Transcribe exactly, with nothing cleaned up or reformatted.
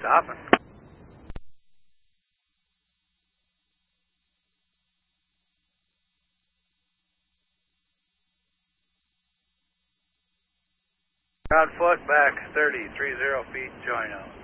Stopping. Ground foot back thirty, three zero feet, join out.